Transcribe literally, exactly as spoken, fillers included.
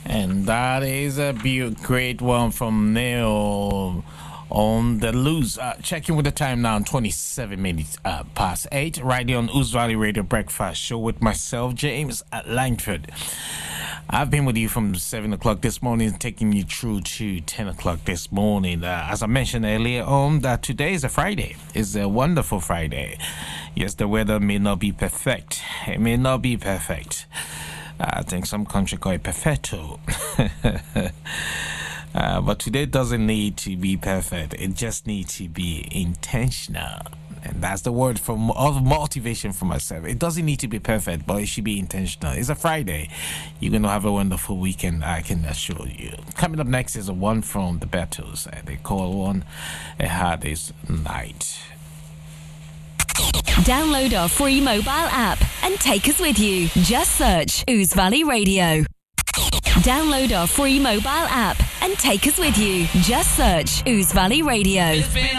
And that is a be- great one from Neil on the loose. Uh, checking with the time now, twenty-seven minutes uh, past eight, right here on Ouse Valley Radio Breakfast Show with myself, James at Langford. I've been with you from seven o'clock this morning, taking you through to ten o'clock this morning. Uh, as I mentioned earlier on, that today is a Friday. It's a wonderful Friday. Yes, the weather may not be perfect. It may not be perfect. I think some country call it perfetto. uh, but today doesn't need to be perfect. It just needs to be intentional. And that's the word for of motivation for myself. It doesn't need to be perfect, but it should be intentional. It's a Friday. You're going to have a wonderful weekend, I can assure you. Coming up next is a one from the Battles. They call one A Hardest Night. Download our free mobile app and take us with you. Just search Ouse Valley Radio. Download our free mobile app and take us with you. Just search Ouse Valley Radio.